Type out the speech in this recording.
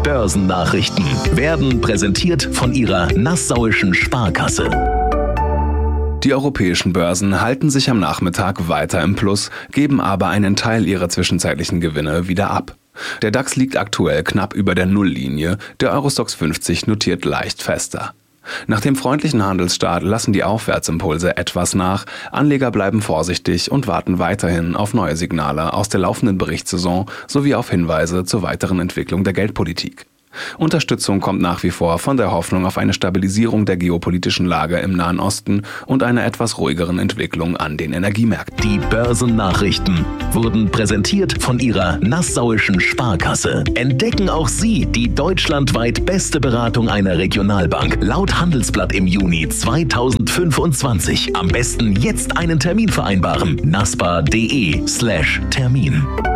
Börsennachrichten werden präsentiert von Ihrer Nassauischen Sparkasse. Die europäischen Börsen halten sich am Nachmittag weiter im Plus, geben aber einen Teil ihrer zwischenzeitlichen Gewinne wieder ab. Der DAX liegt aktuell knapp über der Nulllinie, der Eurostoxx 50 notiert leicht fester. Nach dem freundlichen Handelsstart lassen die Aufwärtsimpulse etwas nach, Anleger bleiben vorsichtig und warten weiterhin auf neue Signale aus der laufenden Berichtssaison sowie auf Hinweise zur weiteren Entwicklung der Geldpolitik. Unterstützung kommt nach wie vor von der Hoffnung auf eine Stabilisierung der geopolitischen Lage im Nahen Osten und einer etwas ruhigeren Entwicklung an den Energiemärkten. Die Börsennachrichten wurden präsentiert von Ihrer Nassauischen Sparkasse. Entdecken auch Sie die deutschlandweit beste Beratung einer Regionalbank. Laut Handelsblatt im Juni 2025. Am besten jetzt einen Termin vereinbaren. naspa.de/Termin.